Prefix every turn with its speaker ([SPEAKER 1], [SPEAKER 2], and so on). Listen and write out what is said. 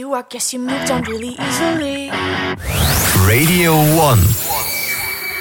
[SPEAKER 1] you, I guess you moved on really easily.
[SPEAKER 2] Radio 1.